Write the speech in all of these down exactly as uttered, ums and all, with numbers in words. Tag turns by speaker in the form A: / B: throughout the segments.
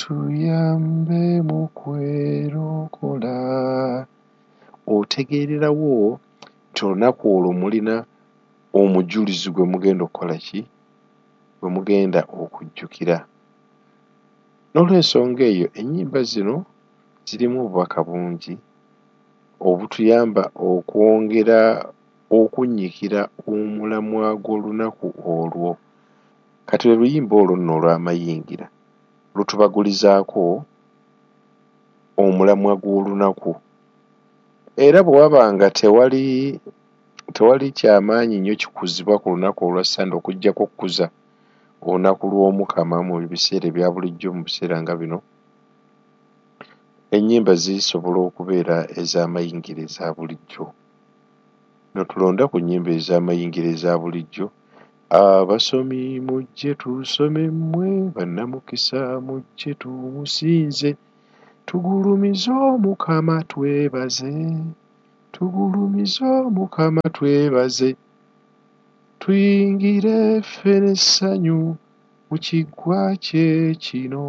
A: tuyambe mu kwerokola. Otegeererawo nti olunaku olwo mulina omujulizi gwe mugenda okukola ki, gwe mugenda okujjukira. N'olw'ensonga eyo ennyimba zino zirimu obubaka bungi obutuyamba okwongera okunnyikira omulamwa gw'olunaku olwo. Kati lwe luyimba olwo nno olw'amayingira lutubagulizaako omulamwa gw'olunaku, era bwe waba nga tewali tewali kyamaanyi nnyo kikuzibwa ku lunaku olwa Sande okuggyako okkuza olunaku lw'Omukama mu biseera ebya bulijjo. Mu biseera nga bino ennyimba zisobola okubeera ez'amayingira eza bulijjo. No tulonda ku nnyimba ez'amayingira eza bulijjo. Abasomi mujje tusome mmwe, bannamukisa mujje tumusinze, tugulumize Omukama twebaze, tugulumize Omukama twebaze, tuyingire ffe n'essanyu mu kiggwa kye kino,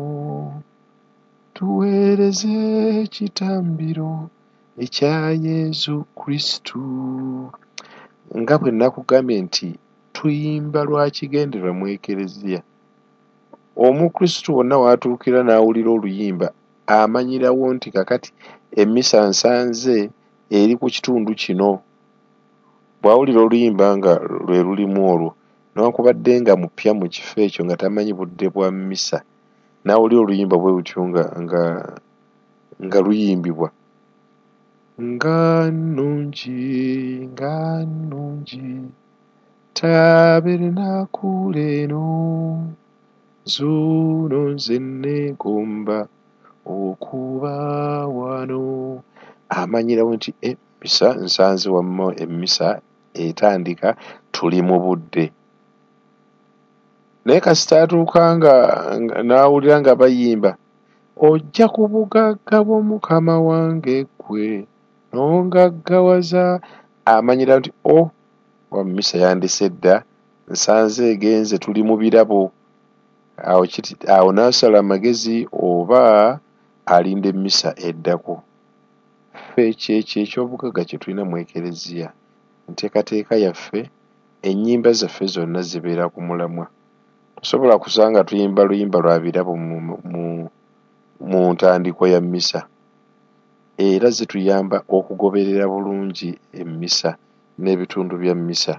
A: tuweereze ekitambiro ekya Yesu Kristu. Nga bwe nakugambye nti tuyimba lwa kigendererwa mu Ekereziya. Omukristu wonna w'atuukira n'awulira oluyimba amanyirawo nti kakati emmisa nsanze eri ku kitundu kino. Bw'awulira oluyimba nga lwe lulimu olwo, newankubadde nga mupya mu kifo ekyo nga tamanyi budde bwa mmisa, n'awulira oluyimba bwe butyo nga, nga, nga luyimbibwa, nga nnungi nga nnungi tabernaku leeno, zuuno nze neegomba okuba wano. Amanyirawo nti emmisa nsanze wamma emmisa etandika, tuli mu budde. Naye kasita atuuka nga n'awulira nga bayimba, ojja ku bugagga bw'Omukama wange ggwe n'ongaggawaza, amanyira nti o wa mmisa yandese dda, nsanze egenze, tuli mu birabo. Awo kiti awo n'asala amagezi oba alinda emmisa eddako. Ffe kyekyo eky'obugagga kye tulina mu Ekereziya. Enteekateeka yaffe, ennyimba zaffe zonna zibeera ku mulamwa. Tosobola kusanga tuyimba luyimba lwa birabo mu, mu, mu ntandikwa ya mmisa. Era zituyamba okugoberera bulungi emmisa n'ebitundu bya mmisa.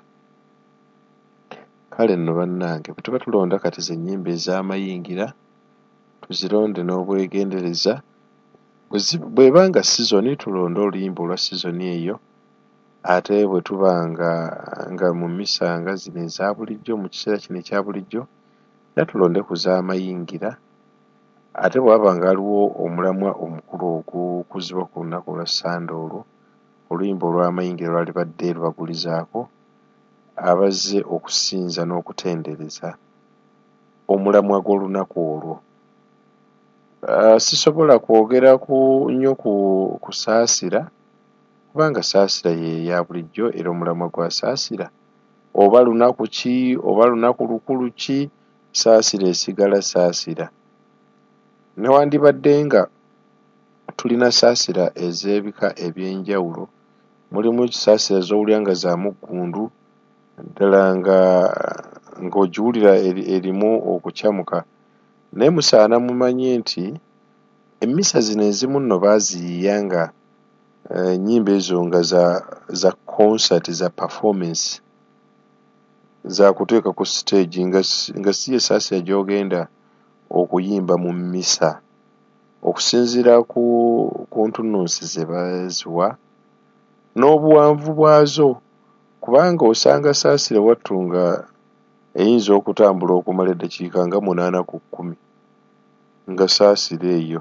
A: Kale nno bannange, bwe tuba tulonda kati ze nnyimba ez'amayingira, tuzironde n'obwegendereza. Bw'eba nga sizoni tulonde oluyimba olwa sizoni eyo, ate bwe tuba nga, nga mu mmisa nga zino eza bulijjo, mu kiseera kino ekya bulijjo, era tulonde ku z'amayingira. Ate bw'aba nga waliwo omulamwa omukulu ogukuzibwa ku lunaku olwa Sande olwo, oluyimba olw'amayingira lwalibadde lubagulizaako abazze okusinza n'okutendereza omulamwa gw'olunaku olwo. Uh, sisobola kwogera ku nnyo ku, ku Saasira, kubanga Saasira ye ya bulijjo era omulamwa gwa Saasira oba lunaku ki oba lunaku lukulu ki, Saasira esigala Saasira. Newandibadde nga tulina Saasira ez'ebika eby'enjawulo, mulimu Saasira z'owulira nga za muggundu, ddala nga ng'ogiwulira eri, erimu okukyamuka. Naye musaana mumanye nti emmisa zino ezimu nno baaziyiiya nga ennyimba uh, ezo nga za, za concert, za performance, za kuteeka ku stage, nga, nga si ye Saasira gy'ogenda okuyimba mu mmisa, okusinziira ku, ku ntunnunsi ze baziwa n'obuwanvu bwazo, kubanga osanga Saasira wattu nga eyinza okutambula okumala eddakiika nga munaana ku kkumi, nga Saasira eyo.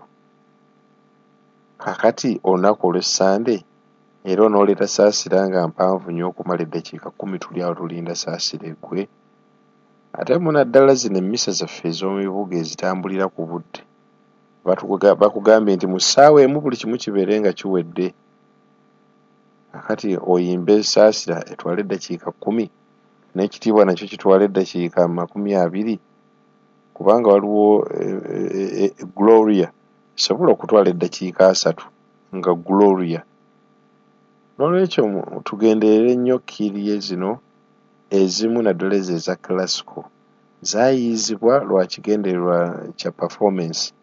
A: Kakati olunaku olw'Essande era onooleeta Saasira nga mpanvu nnyo okumala eddakiika kkumi, tuli awo tulinda Saasira eggwe. Ate munaddala zino emmisa zaffe ez'omu bibuga ezitambulira ku budde, bakugambye nti mu ssaawa emu buli kimu kibeere nga kiwedde. Kakati oyimbe Saasira etwala eddakiika kkumi, n'ekitiibwa nakyo kitwala eddakiika makumi abiri. kubanga waliwo e, e, e, Gloria esobola okutwala eddakiika asatu nga Gloria. N'olwekyo tugenderere ennyo kiriye zino ezimu naddala ezo eza classical zaayizibwa lwa kigendererwa kya performance,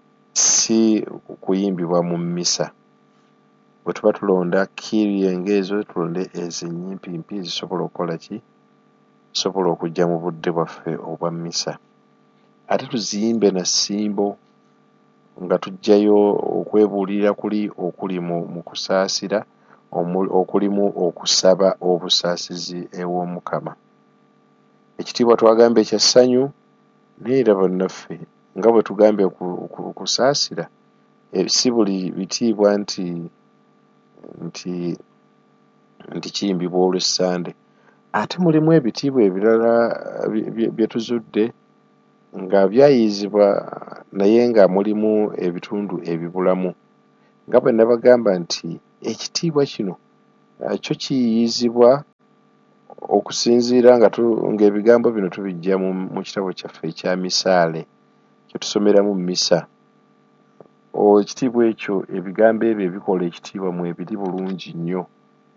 A: si kuyimbibwa mu mmisa. Bwe tuba tulonda kiriye ng'ezo tulonde ezo ennyimpi zisobola okukola ki, zisobola okujja mu budde bwaffe obwa mmisa. Ate tuziyimbe na ssimbo nga tujjayo okwebuulira kuli okuli mu, mu kusaasira okulimu okusaba obusaasizi ew'Omukama. Ekitiibwa twagambye ekya ssanyu naye era bannaffe nga bwe tugambye okusaasira, si buli bitiibwa nti nti nti kiyimbibwa olw'essande. Ate mulimu ebitiibwa ebirala bye tuzudde nga byayizibwa naye nga mulimu ebitundu ebibulamu. Nga bwe nabagamba nti ekitiibwa kino kyo kiyizibwa okusinziira nga ng'ebigambo bino tubijja mu, mu kitabo kyaffe ekya Misaale kye tusomeramu mu Mmisa. Ekitiibwa ekyo ebigambo ebyo ebikola ekitiibwa mwe biri bulungi nnyo.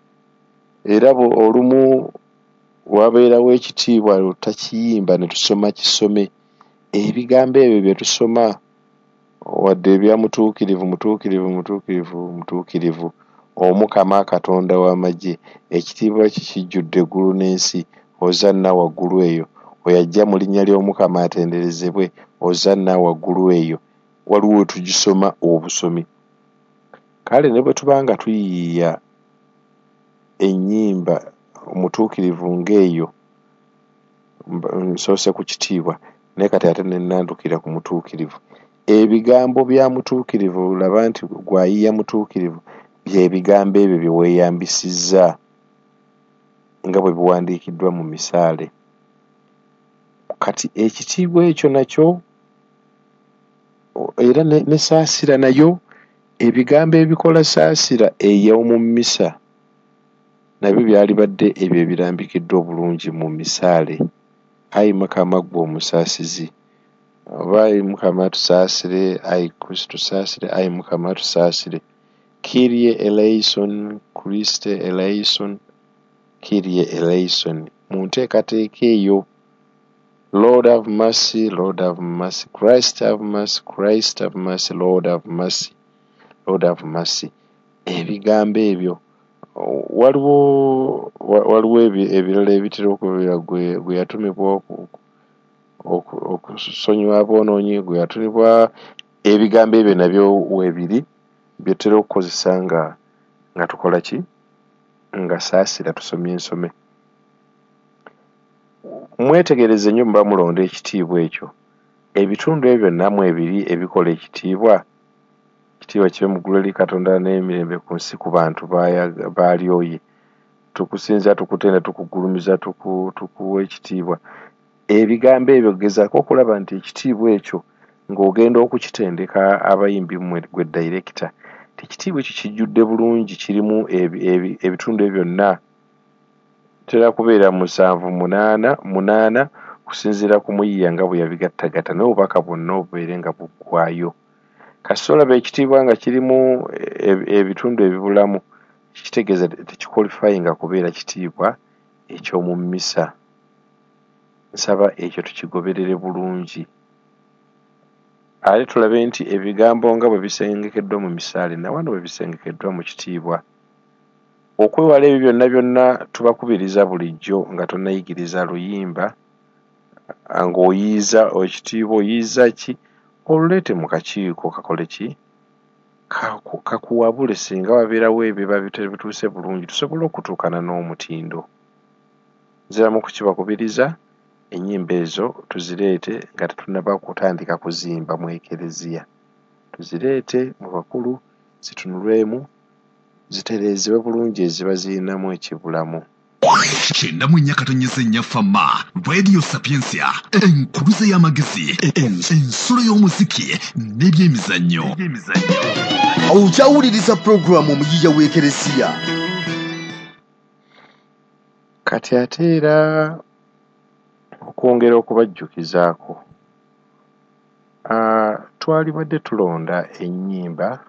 A: Era olumu wabeerawo ekitiibwa otakiyimba ne tusoma kisome, ebigambo ebyo bye tusoma wadde ebya mutuukirivu mutuukirivu mutuukirivu mutuukirivu Omukama Katonda w'amagye, ekitiibwa kye kijjudde eggulu n'ensi, ozanna waggulu eyo, oyajja mu linnya ly'Omukama atenderezebwe, ozanna waggulu eyo. Waliwo tugisoma obusomi. Kale ne bwe tuba nga tuyiiya ennyimba omutuukirivu ng'eyo, nsoose ku kitiibwa naye kati ate ne nandukira ku mutuukirivu. Ebigambo bya mutuukirivu, laba nti gwayiiya mutuukirivu, by'ebigambo ebyo bye weeyambisizza nga bwe biwandiikiddwa mu Misaale. Kati ekitiibwa ekyo nakyo era ne, ne saasira nayo, ebigambo ebikola saasira ey'omu Mmisa nabyo byali badde ebyo ebirambikiddwa obulungi mu Misaale. Ayi Mukama ggwe omusaasizi, oba ayi Mukama tusaasire, ayi Kristo tusaasire, ayi Mukama tusaasire. Kyrie eleison, Christe eleison, Kyrie eleison. Mu nteekateeka eyo, Lord have mercy, Lord have mercy, Christ have mercy, Christ have mercy, Lord have mercy, Lord have mercy. Ebigambo ebyo waliwo waliwo ebirala ebitera okubera gwe yatumibwa okusonyiwa aboonoonyi, gwe yatumibwa. Ebigambo ebyo nabyo weebiri byetera okukozesa nga nga tukola ki, nga saasira tusomye ensome. Mwetegereze nnyo muba mulonda ekitiibwa ekyo. Ebitundu ebyo nammwe ebiri ebikola ekitiibwa, ekitiibwa kibe mu ggulu eri Katonda n'emirembe ku nsi ku bantu baalyoye. Tukusinza, tukutenda, tukugulumiza, tukuwa ekitiibwa. Ebigambo ebyo gezaako okulaba nti ekitiibwa ekyo ng'ogenda okukitendeka abayimbi mmwe gwe director, ekitiibwa ekyo kijjudde bulungi, kirimu ebitundu ebyo byonna. Kitera kubeera musanvu munaana munaana kusinziira ku muyiiya nga bwe yabigattagatta, n'obubaka bwonna obubeere nga buggwaayo. Kasita olaba ekitiibwa nga kirimu ebitundu ebibulamu, kitegeeza tekikwalifayinga kubeera kitiibwa eky'omu Mmisa. Nsaba ekyo tukigoberere bulungi. Ate tulabe nti ebigambo nga bwe bisengekeddwa mu Misaale na wano bwe bisengekeddwa mu kitiibwa. Okwewala ebyo byonna byonna tubakubiriza bulijjo nga tonnayigiriza luyimba, ng'oyiiza ekitiibwa, oyiiza ki, oluleete mu kakiiko kakole ki, kakuwabule singa wabeerawo ebiba bituuse bulungi, tusobole okutuukana n'omutindo. Nzira mu kukibakubiriza ennyimba ezo tuzireete nga tetunnaba kutandika kuzimba mu ekereziya. Tuzireete mu bakulu, zitunulwemu, zitereezebwe bulungi eziba zirinamu ekibulamu.
B: Kyenda mu nnya katonyeza ennya Fama, Radio Sapiensia, enkuluze y'amagezi, ensolo y'omuziki n'ebyemizannyo.
C: Okyawuliriza pulogulaamu omuyiiya w'ekereziya.
A: Kati ate era okwongera okubajjukizaako, twalibadde tulonda ennyimba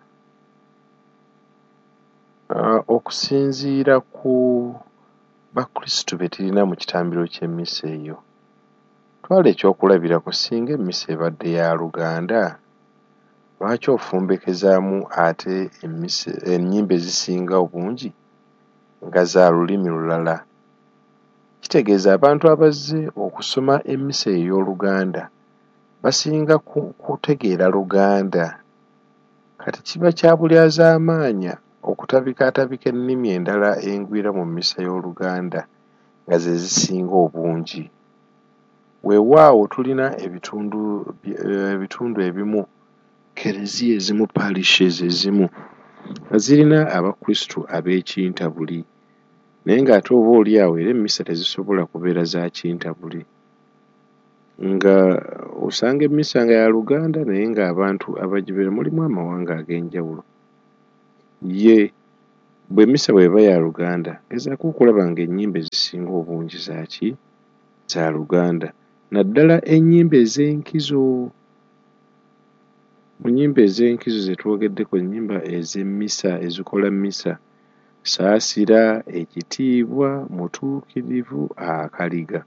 A: uh, okusinziira ku bakristu be tulina mu kitambiro ky'emmisa eyo. Twala ekyokulabirako singa emmisa ebadde ya Luganda, lwaki ofumbekezaamu ate emmisa ennyimba ezisinga obungi nga za lulimi lulala? Kitegeeza abantu abazze okusoma emmisa ey'Oluganda basinga kutegeera Luganda. Kati kiba kya bulyazaamaanya okutabikaatabika ennimi endala engwira mu mmisa y'Oluganda nga ze zisinga obungi. Weewaawo tulina ebitundu ebitundu ebimu, kereziya ezimu, parishes ezimu nga zirina abakristu ab'ekintabuli, naye ng'ate oba oli awo era emmisa tezisobola kubeera za kintabuli, nga osanga emmisa nga ya Luganda naye ng'abantu abagibeera mulimu amawanga ag'enjawulo. Ye bwe emmisa bw'eba ya Luganda, gezaako okulaba ng'ennyimba ezisinga obungi zaaki za Luganda, naddala ennyimba ez'enkizo. Mu nnyimba ez'enkizo ze twogeddeko, ennyimba ez'emmisa ezikola mmisa: Saasira, Ekitiibwa, Mutuukirivu, Akaliga.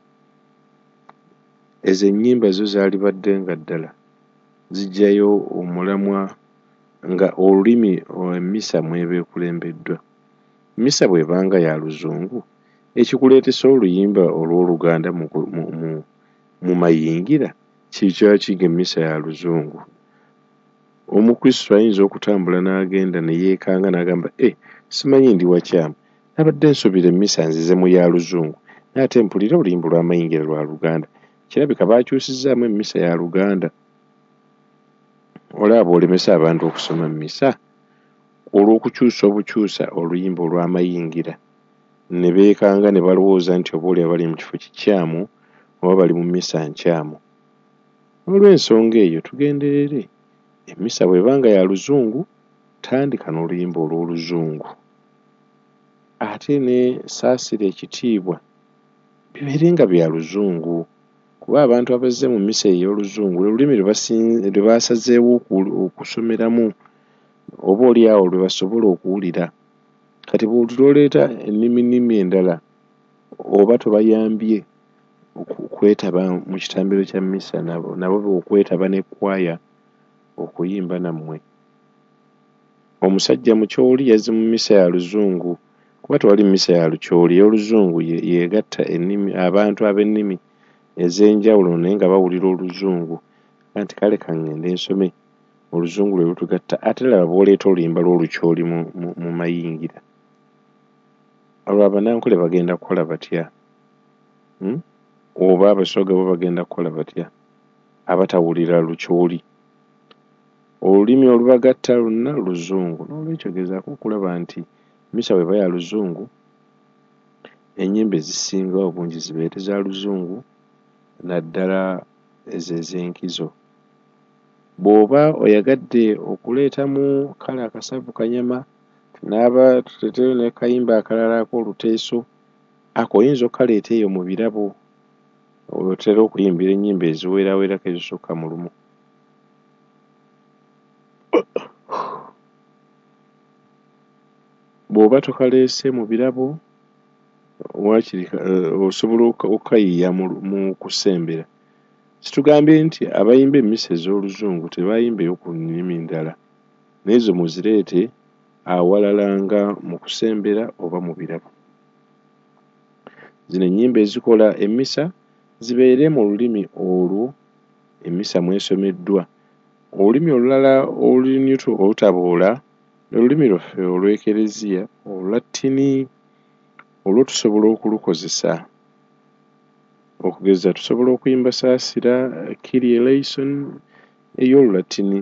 A: Ezo ennyimba zo zaalibadde nga ddala zijjayo omulamwa nga olulimi emmisa mw'eba ekulembeddwa. Mmisa bw'ebanga ya Luzungu, ekikuleetesa oluyimba olw'Oluganda mu, mu, mu, mu mayingira kikyaki ng'emmisa ya Luzungu? Omukristu ayinza okutambula n'agenda ne yeekanga n'agamba, e simanyi ndi wakyamu, nabadde nsubira emmisa nzize mu ya Luzungu, n'ate mpulira oluyimba lw'amayingira lwa Luganda. Kirabika baakyusizzaamu emmisa ya Luganda. Olaba olemesa abantu okusoma mmisa olw'okukyusa obukyusa oluyimba olw'amayingira, ne beekanga ne balowooza nti oba oli abali mu kifo kikyamu oba bali mu mmisa nkyamu. Olw'ensonga eyo tugenderere, emmisa bw'ebanga ya Luzungu, tandika n'oluyimba olw'Oluzungu. Ate ne Saasira, Ekitiibwa bibeere nga bya Luzungu, kuba abantu abazze mu mmisa ey'Oluzungu lwe lulimi lwe baasazeewo okusomeramu oba oli awo lwe basobola okuwulira. Kati bw'oleeta ennimi endala oba tobayambye okwetaba mu kitambiro kya mmisa, nabo nabo okwetaba n'ekkwaya okuyimba nammwe. Omusajja mu kyoli yazze mu mmisa ya Luzungu, kuba tewali mmisa ya Lukyoli, ey'Oluzungu yeegatta ennimi abantu ab'ennimi ez'enjawulo naye nga bawulira Oluzungu. Anti kale kaŋŋende nsome Oluzungu lwe lutugatta, ate laba bw'oleeta oluyimba lw'Olukyoli mu, mu, mu mayingira. Olwo Abanankole bagenda kukola batya? Hmm? Oba Abasoga bo bagenda kukola batya abatawulira Lukyoli? Olulimi olubagatta lwonna Luzungu. N'olwekyo gezaako okulaba nti mmisa bw'eba ya Luzungu, ennyimba ezisinga obungi zibeere za Luzungu, naddala ezo ez'enkizo. Bw'oba oyagadde okuleetamu kale akasavu kanyama n'aba tuteeteyo ne kayimba akalala ak'oluteeso, ako oyinza okukaleeta eyo mu birabo, otera okuyimbira ennyimba eziwerawerako ezisukka mu lumu. Bw'oba tokaleese mu birabo, waakiri osobola okukayiya mu kusembera. Kitugambye nti abayimba emmisa ez'Oluzungu tebayimbeyo ku nnimi ndala, n'ezo muzireete awalala nga mu kusembera oba mu birabo. Zino ennyimba ezikola emmisa zibeere mu lulimi olwo emmisa mw'esomeddwa. Olulimi olulala olunyuto olutaboola olulimi lwaffe olw'Ekereziya, Olulatini, olwo tusobola okulukozesa. Okugeza tusobola okuyimba Saasira, Kyrie eleison ey'Olulatini.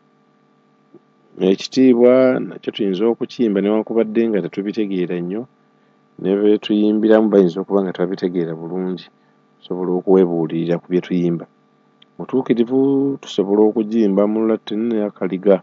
A: Ekitiibwa nakyo tuyinza okukiyimba newankubadde nga tetubitegeera nnyo, ne be tuyimbiramu bayinza okuba nga tebabitegeera bulungi, tusobola okwebuulirira ku bye tuyimba. Mutuukirivu tusobola okugiyimba mu Lulatini ne Akaliga.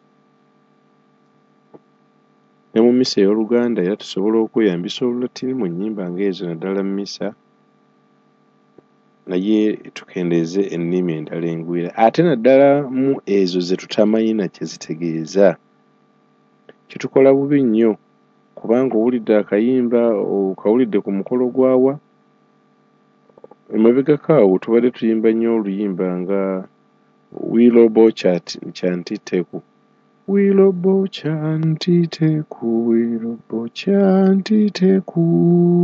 A: Ne mu mmisa ey'Oluganda era tusobola okweyambisa Olulatini mu nnyimba ng'ezo naddala mmisa. naye tukendeeze ennimi endala engwira ate naddala mu ezo ze tutamanyi na kye zitegeeza. Kitukola bubi nnyo kubanga owulidde akayimba okawulidde ku mukolo gwawa emabegako awo tubadde tuyimba nnyo oluyimba nga wiilobo kyantiteku wiilobo kyantiteku wiilobo kyantiteku